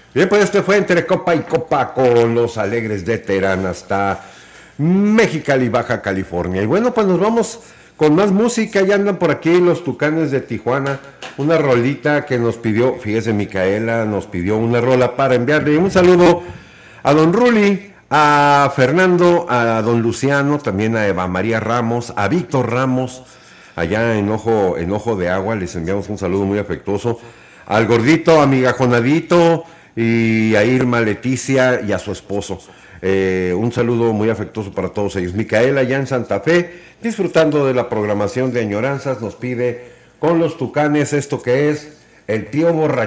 Bien, pues este fue entre copa y copa con los Alegres de Terán hasta Mexicali, Baja California. Y bueno, pues nos vamos con más música. Ya andan por aquí los Tucanes de Tijuana. Una rolita que nos pidió, fíjese, Micaela nos pidió una rola para enviarle un saludo a don Ruli, a Fernando, a don Luciano, también a Eva María Ramos, a Víctor Ramos, allá en Ojo de Agua. Les enviamos un saludo muy afectuoso. Al gordito, a Migajonadito y a Irma Leticia y a su esposo. Un saludo muy afectuoso para todos ellos. Micaela, ya en Santa Fe, disfrutando de la programación de Añoranzas, nos pide con los Tucanes esto que es el tío borracho.